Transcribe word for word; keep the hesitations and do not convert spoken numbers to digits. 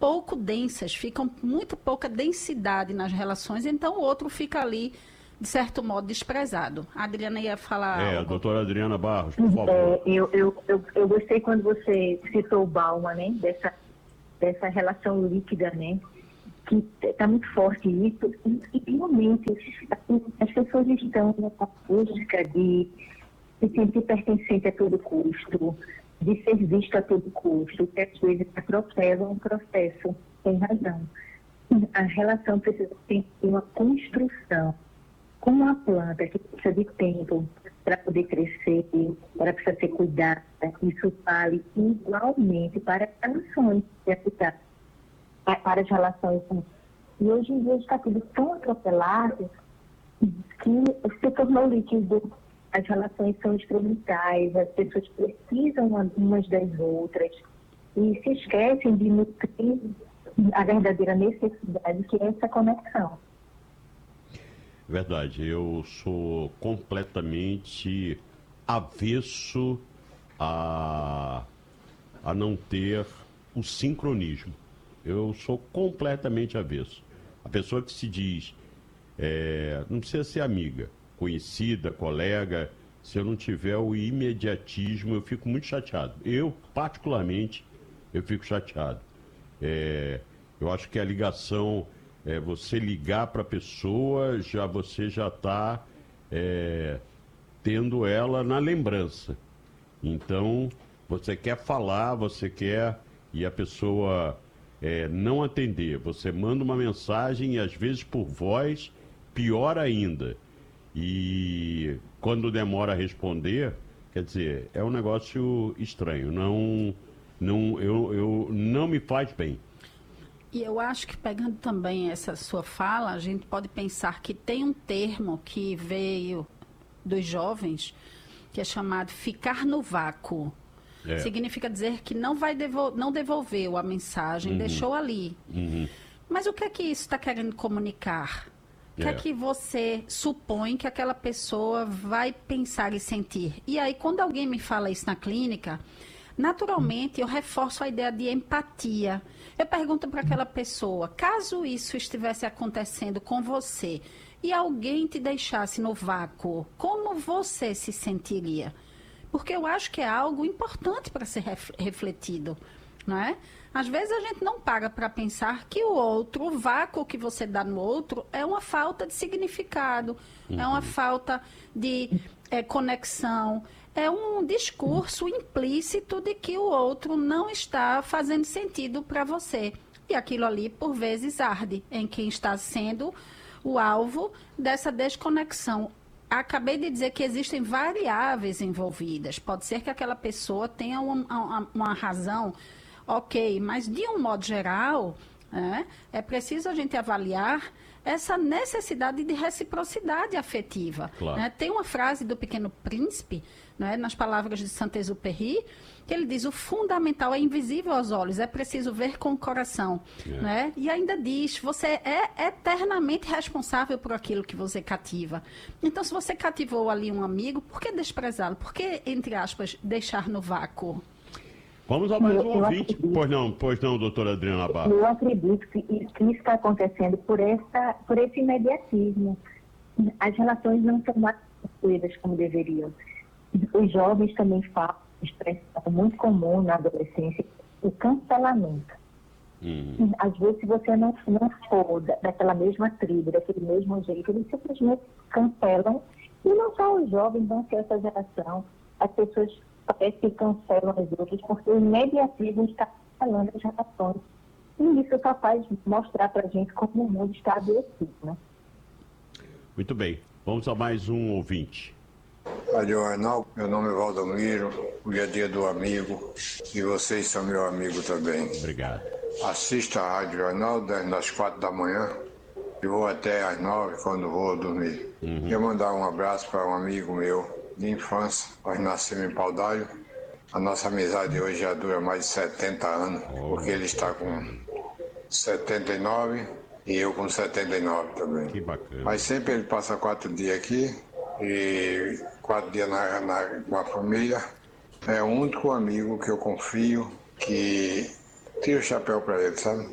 pouco densas, ficam muito pouca densidade nas relações, então o outro fica ali, de certo modo, desprezado. A Adriana ia falar É, algo. a doutora Adriana Barros, por favor. É, eu, eu, eu, eu gostei quando você citou o Bauman, né? Dessa, dessa relação líquida, né? Que está muito forte isso. E, e realmente, assim, as pessoas estão nessa busca de se sentir pertencente a todo custo, de ser visto a todo custo, que às vezes atropelam o processo. Tem razão. A relação precisa ter uma construção com a planta que precisa de tempo para poder crescer, para precisar ser cuidada. Isso vale igualmente para as relações de habitat, para as relações. E hoje em dia está tudo tão atropelado que se tornou líquido. As relações são instrumentais, as pessoas precisam umas das outras e se esquecem de nutrir a verdadeira necessidade, que é essa conexão. Verdade, eu sou completamente avesso a, a não ter o sincronismo. Eu sou completamente avesso. A pessoa que se diz, é, não precisa ser amiga, conhecida, colega, se eu não tiver o imediatismo, eu fico muito chateado. Eu, particularmente, eu fico chateado. É, eu acho que a ligação... É, você ligar para a pessoa, já, você já está é, tendo ela na lembrança. Então, você quer falar, você quer, e a pessoa é, não atender. Você manda uma mensagem e às vezes por voz, pior ainda. E quando demora a responder, quer dizer, é um negócio estranho. Não, não, eu, eu, não me faz bem. E eu acho que, pegando também essa sua fala, a gente pode pensar que tem um termo que veio dos jovens, que é chamado ficar no vácuo. É. Significa dizer que não, vai devol- não devolveu a mensagem, uhum. deixou ali. Uhum. Mas o que é que isso está querendo comunicar? O que é. é que você supõe que aquela pessoa vai pensar e sentir? E aí, quando alguém me fala isso na clínica... Naturalmente, eu reforço a ideia de empatia. Eu pergunto para aquela pessoa, caso isso estivesse acontecendo com você e alguém te deixasse no vácuo, como você se sentiria? Porque eu acho que é algo importante para ser ref- refletido, não é? Às vezes a gente não para para pensar que o outro, o vácuo que você dá no outro, é uma falta de significado, uhum. é uma falta de é, conexão, é um discurso implícito de que o outro não está fazendo sentido para você. E aquilo ali, por vezes, arde em quem está sendo o alvo dessa desconexão. Acabei de dizer que existem variáveis envolvidas. Pode ser que aquela pessoa tenha uma, uma, uma razão, ok, mas de um modo geral, é, é preciso a gente avaliar essa necessidade de reciprocidade afetiva. Claro. Né? Tem uma frase do Pequeno Príncipe, né, nas palavras de Saint-Exupéry, que ele diz, o fundamental é invisível aos olhos, é preciso ver com o coração. É. Né? E ainda diz, você é eternamente responsável por aquilo que você cativa. Então, se você cativou ali um amigo, por que desprezá-lo? Por que, entre aspas, deixar no vácuo? Vamos a mais um ouvinte. Pois não, pois não, doutora Adriana Barros. Eu acredito que, que isso está acontecendo por, essa, por esse imediatismo. As relações não são mais construídas como deveriam. Os jovens também falam, expressão muito comum na adolescência, o cancelamento. Uhum. Às vezes, se você não, não for da, daquela mesma tribo, daquele mesmo jeito, eles simplesmente cancelam. E não só os jovens vão ser essa geração. As pessoas parece que cancelam as outras, porque o imediatismo está cancelando as relações. E isso só faz mostrar para a gente como o mundo está adoecido, né? Muito bem. Vamos a mais um ouvinte. Rádio Arnaldo, meu nome é Valdomiro, hoje é dia do amigo e vocês são meu amigo também. Obrigado. Assista a Rádio Arnaldo das quatro da manhã e vou até às nove quando vou dormir. Uhum. Quero mandar um abraço para um amigo meu de infância, nós nascemos em Paudalho. A nossa amizade hoje já dura mais de setenta anos, oh, porque ele está com setenta e nove e eu com setenta e nove também. Que bacana. Mas sempre ele passa quatro dias aqui e quatro dias na, na, com a família. É o único amigo que eu confio, que tira o chapéu para ele, sabe?